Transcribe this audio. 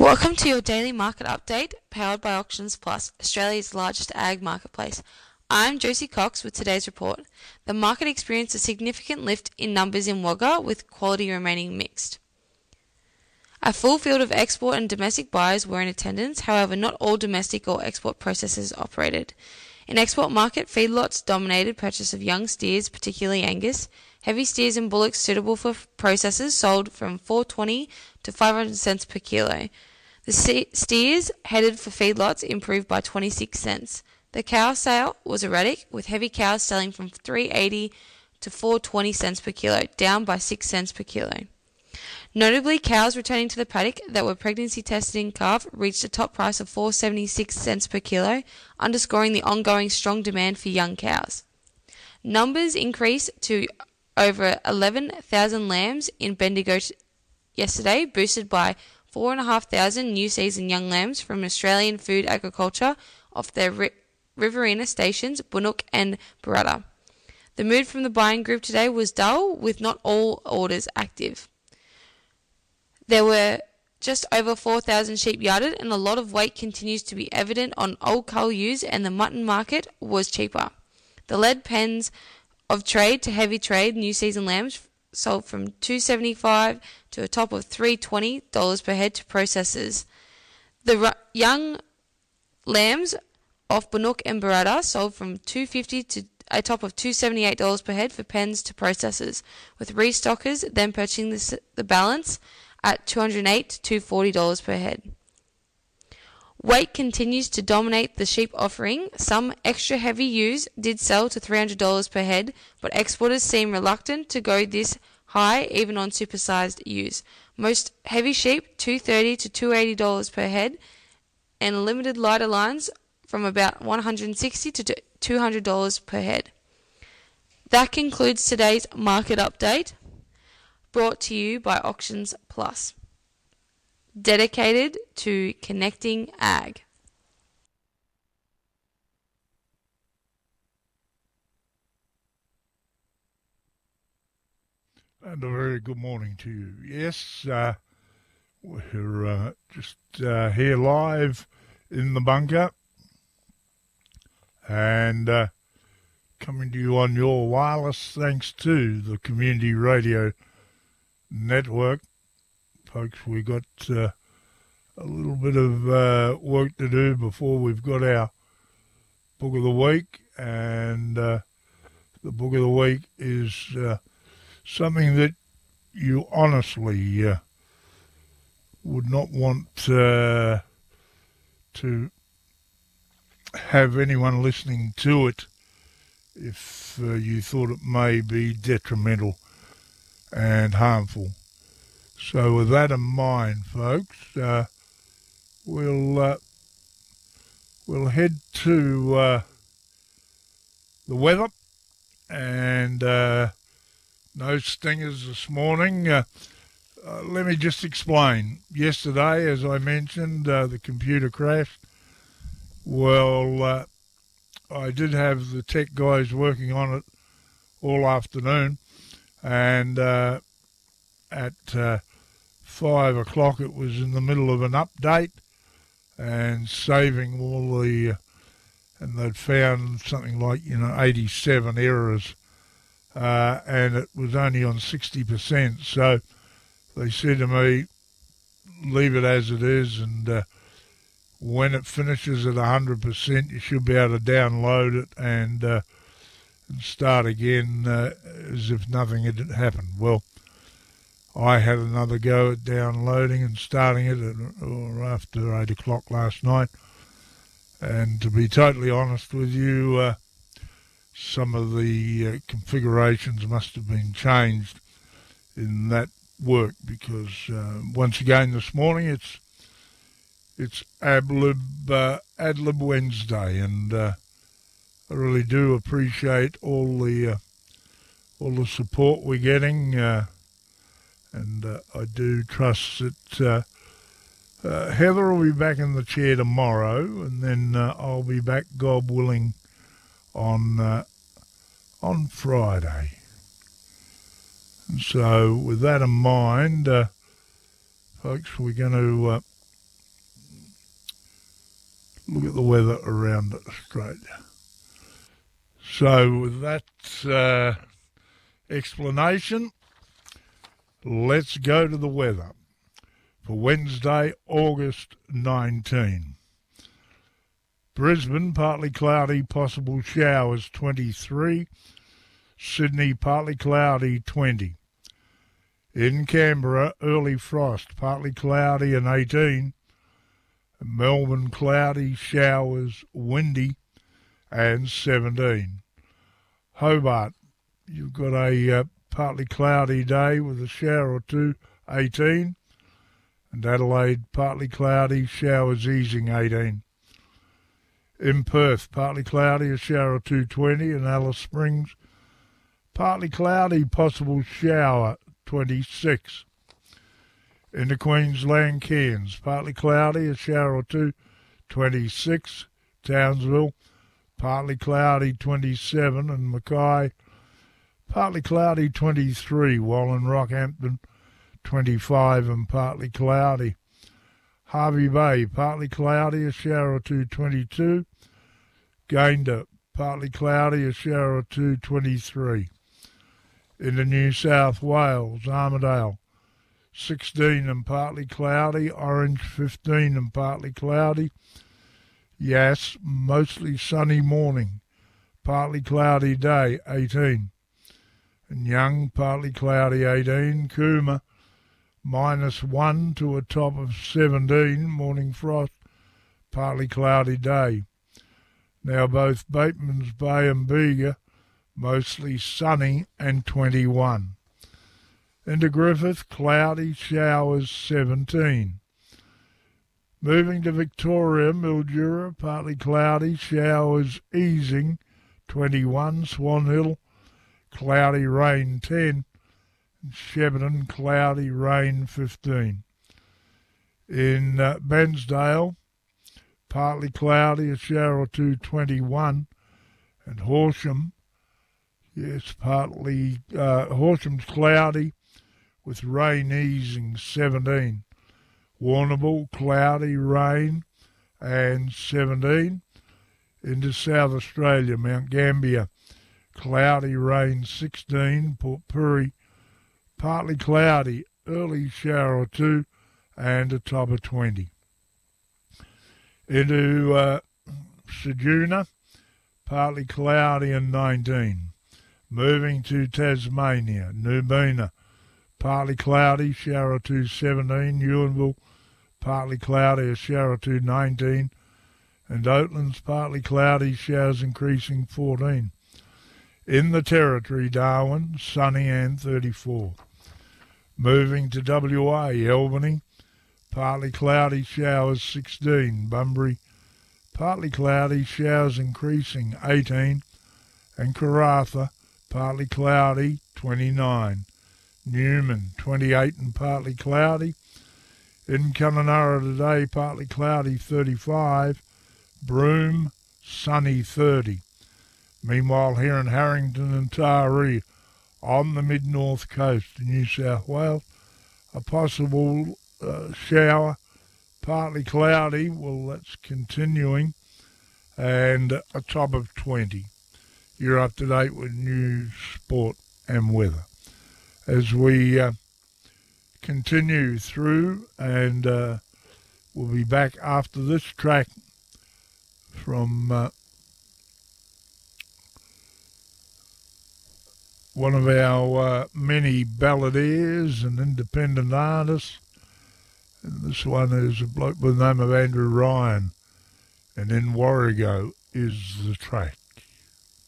Welcome to your daily market update, powered by Auctions Plus, Australia's largest ag marketplace. I'm Josie Cox with today's report. The market experienced a significant lift in numbers in Wagga, with quality remaining mixed. A full field of export and domestic buyers were in attendance, however not all domestic or export processors operated. In export market, feedlots dominated purchase of young steers, particularly Angus. Heavy steers and bullocks suitable for processors sold from $4.20 to 500 cents per kilo. The steers headed for feedlots improved by 26 cents. The cow sale was erratic, with heavy cows selling from $3.80 to 4.20 cents per kilo, down by 6 cents per kilo. Notably, cows returning to the paddock that were pregnancy tested in calf reached a top price of 4.76 cents per kilo, underscoring the ongoing strong demand for young cows. Numbers increased to over 11,000 lambs in Bendigo yesterday, boosted by 4,500 new season young lambs from Australian Food Agriculture off their Riverina stations, Bunnock and Barada. The mood from the buying group today was dull, with not all orders active. There were just over 4,000 sheep yarded, and a lot of weight continues to be evident on old cull ewes, and the mutton market was cheaper. The lead pens of trade to heavy trade new season lambs sold from $2.75 to a top of $3.20 per head to processors. The young lambs off Bunnock and Barada sold from $2.50 to a top of $2.78 per head for pens to processors, with restockers then purchasing the balance at $208 to $240 per head. Weight continues to dominate the sheep offering. Some extra heavy ewes did sell to $300 per head, but exporters seem reluctant to go this high even on supersized ewes. Most heavy sheep $230 to $280 per head, and limited lighter lines from about $160 to $200 per head. That concludes today's market update, brought to you by Auctions Plus, dedicated to connecting ag. And a very good morning to you. Yes, we're just here live in the bunker and coming to you on your wireless thanks to the Community Radio Network. Folks, we got a little bit of work to do before we've got our Book of the Week, and the Book of the Week is something that you honestly would not want to have anyone listening to it if you thought it may be detrimental and harmful. So with that in mind, folks, we'll head to the weather, and no stingers this morning. Let me just explain. Yesterday, as I mentioned, the computer crashed. Well, I did have the tech guys working on it all afternoon, and at 5 o'clock it was in the middle of an update and saving all the, and they'd found something like 87 errors, and it was only on 60%. So they said to me, leave it as it is, and when it finishes at 100%, you should be able to download it and start again as if nothing had happened. Well, I had another go at downloading and starting it after 8 o'clock last night. And to be totally honest with you, some of the configurations must have been changed in that work, because once again this morning it's Adlib Wednesday, and I really do appreciate all the support we're getting, and I do trust that Heather will be back in the chair tomorrow, and then I'll be back, God willing, on Friday. And so with that in mind, folks, we're going to look at the weather around Australia. So with that explanation, let's go to the weather for Wednesday, August 19. Brisbane, partly cloudy, possible showers, 23. Sydney, partly cloudy, 20. In Canberra, early frost, partly cloudy and 18. Melbourne, cloudy, showers, windy, and 17. Hobart, you've got a partly cloudy day with a shower or two, 18. And Adelaide, partly cloudy, showers easing, 18. In Perth, partly cloudy, a shower or two, 20. And Alice Springs, partly cloudy, possible shower, 26. In the Queensland, Cairns, partly cloudy, a shower or two, 26. Townsville, partly cloudy, 27. And Mackay, partly cloudy, 23. While in Rockhampton, 25 and partly cloudy. Hervey Bay, partly cloudy, a shower or two, 22. Gayndah, partly cloudy, a shower or two, 23. In the New South Wales, Armidale, 16 and partly cloudy. Orange, 15 and partly cloudy. Yass, mostly sunny morning, partly cloudy day, 18. And Young, partly cloudy, 18. Cooma, -1 to a top of 17, morning frost, partly cloudy day. Now both Batemans Bay and Bega, mostly sunny and 21. Into Griffith, cloudy, showers, 17. Moving to Victoria, Mildura, partly cloudy, showers easing, 21. Swan Hill, cloudy, rain, 10. Shepparton, cloudy, rain, 15. In Bairnsdale, partly cloudy, a shower or two, 21. And Horsham, Horsham's cloudy with rain easing, 17. Warrnambool, cloudy, rain, and 17. Into South Australia, Mount Gambier, cloudy, rain, 16. Port Pirie, partly cloudy, early shower or two, and a top of 20. Into Ceduna, partly cloudy and 19. Moving to Tasmania, Nubina, partly cloudy, shower or two, 17. Ewanville, partly cloudy, a shower or two, 19. And Oatlands, partly cloudy, showers increasing, 14. In the Territory, Darwin, sunny and 34. Moving to WA, Albany, partly cloudy, showers, 16. Bunbury, partly cloudy, showers increasing, 18. And Karratha, partly cloudy, 29. Newman, 28 and partly cloudy. In Kununurra today, partly cloudy, 35. Broome, sunny, 30. Meanwhile, here in Harrington and Taree, on the mid-north coast of New South Wales, a possible shower, partly cloudy, well, that's continuing, and a top of 20. You're up to date with news, sport and weather. As we continue through, and we'll be back after this track from one of our many balladeers and independent artists. And this one is a bloke by the name of Andrew Ryan, and In Warrego is the track.